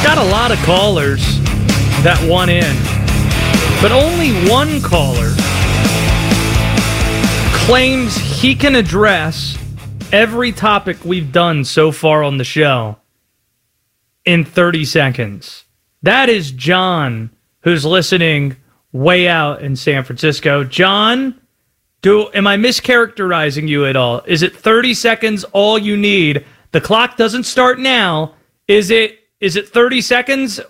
Got a lot of callers that want in, but only one caller claims he can address every topic we've done so far on the show in 30 seconds. That is John, who's listening way out in San Francisco. John, am I mischaracterizing you at all? Is it 30 seconds all you need? The clock doesn't start now. Is it 30 seconds,